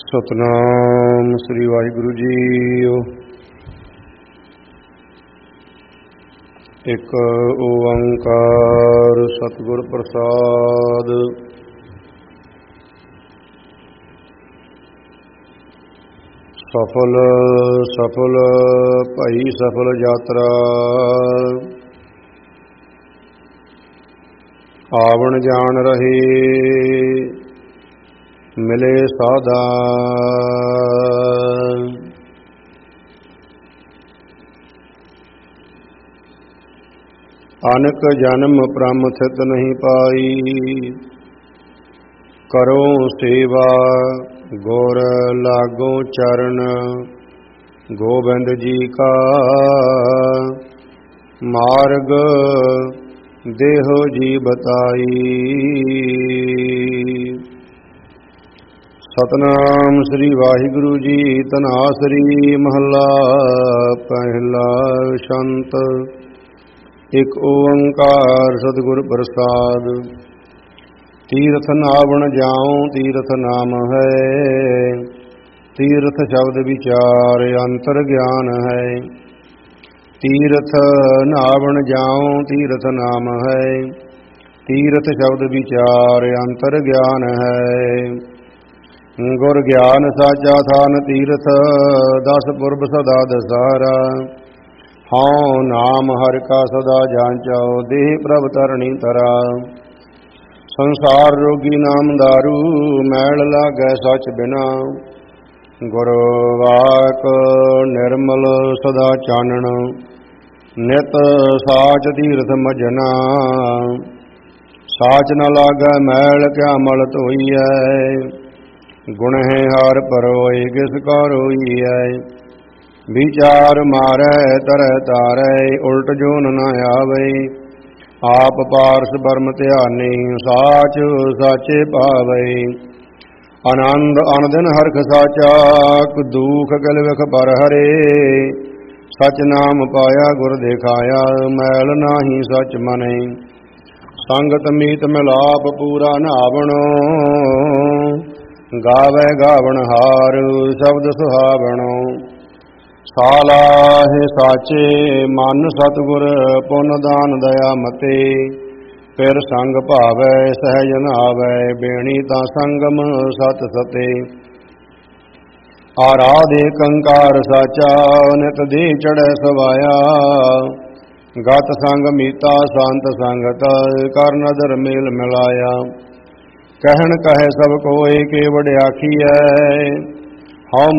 ਸਤਨਾਮ ਸ੍ਰੀ ਵਾਹਿਗੁਰੂ ਜੀ। ਇੱਕ ਓੰਕਾਰ ਸਤਿਗੁਰ ਪ੍ਰਸਾਦ। ਸਫਲ ਸਫਲ ਭਈ ਸਫਲ ਯਾਤਰਾ, ਆਵਣ ਜਾਣ ਰਹੇ ਮਿਲੇ ਸਾਧਾ। ਅਨਕ ਜਨਮ ਪ੍ਰਮ ਥਿਤ ਨਹੀਂ ਪਾਈ, ਕਰੋ ਸੇਵਾ ਗੁਰ ਲਾਗੋ ਚਰਨ। ਗੋਬਿੰਦ ਜੀ ਕਾ ਮਾਰਗ ਦੇਹੋ ਜੀ ਬਤਾਈ। ਸਤਨਾਮ ਸ੍ਰੀ ਵਾਹਿਗੁਰੂ ਜੀ। ਧਨਾਸਰੀ ਮਹੱਲਾ ਪਹਿਲਾ। ਸ਼ੰਤ ਇੱਕ ਓੰਕਾਰ ਸਤਿਗੁਰ ਪ੍ਰਸਾਦ। ਤੀਰਥ ਨਾਵਣ ਜਾਉ ਤੀਰਥ ਨਾਮ ਹੈ, ਤੀਰਥ ਸ਼ਬਦ ਵਿਚਾਰ ਅੰਤਰ ਗਿਆਨ ਹੈ। ਤੀਰਥ ਨਾਵਣ ਜਾਉ ਤੀਰਥ ਨਾਮ ਹੈ, ਤੀਰਥ ਸ਼ਬਦ ਵਿਚਾਰ ਅੰਤਰ ਗਿਆਨ ਹੈ। ਗੁਰ ਗਿਆਨ ਸਾਚਾ ਥਾਨ ਤੀਰਥ, ਦਸ ਪੁਰਬ ਸਦਾ ਦਸਾਰਾ। ਹਉ ਨਾਮ ਹਰਿ ਕਾ ਸਦਾ ਜਾਂਚਾਓ, ਦੇਹ ਪ੍ਰਭ ਤਰਣੀ ਤਰਾ। ਸੰਸਾਰ ਰੋਗੀ ਨਾਮ ਦਾਰੂ, ਮੈਲ ਲਾਗੈ ਸਚ ਬਿਨਾ। ਗੁਰ ਵਾਕ ਨਿਰਮਲ ਸਦਾ ਚਾਨਣ, ਨਿਤ ਸਾਚ ਤੀਰਥ ਮਜਨਾ। ਸਾਚ ਨ ਲਾਗੈ ਮੈਲ ਕਿਆ ਮਲ ਧੋਈਐ, ਗੁਣਹਿ ਹਾਰ ਪਰੋਇ ਕਿਸ ਕਾ ਰੋਈਐ। ਵਿਚਾਰ ਮਾਰੈ ਤਰੈ ਤਾਰੈ, ਉਲਟ ਜੋਨ ਨ ਆਵੈ। ਆਪ ਪਾਰਸ ਬਰਮ ਧਿਆਨੀ, ਸਾਚ ਸਾਚੇ ਪਾਵੈ। ਆਨੰਦ ਅਨਦਿਨ ਹਰਖ ਸਾਚਾ, ਦੁਖ ਗਲ ਵਿਖ ਪਰ ਹਰੇ। ਸਚ ਨਾਮ ਪਾਇਆ ਗੁਰ ਦਿਖਾਇਆ, ਮੈਲ ਨਾਹੀ ਸਚ ਮਨੈ। ਸੰਗਤ ਮੀਤ ਮਿਲਾਪ ਪੂਰਾ ਨਾਵਣੋ, ਗਾਵੈ ਗਾਵਣ ਹਾਰ ਸ਼ਬਦ ਸੁਹਾਵਣੋ। ਸਾਲਾਹਿ ਸਾਚੇ ਮਨ ਸਤਿਗੁਰ, ਪੁੰਨ ਦਾਨ ਦਇਆ ਮਤੇ। ਫਿਰ ਸੰਗ ਭਾਵੈ ਸਹਿਜ ਨਾਵੈ, ਬੇਣੀ ਤਾਂ ਸੰਗਮ ਸਤ ਸਤੇ। ਆਰਾਧੇ ਕੰਕਾਰ ਸਾਚਾ, ਨਿਤ ਦੇ ਚੜੈ ਸਵਾਇਆ। ਗਤ ਸੰਗ ਮੀਤਾ ਸੰਤ ਸੰਗਤ, ਕਰ ਨਦਰ ਮੇਲ ਮਿਲਾਇਆ। ਕਹਿਣ ਕਹੈ ਸਭ ਕੋਇ ਕੇ ਵਡਿਆਖੀਐ, ਹਉ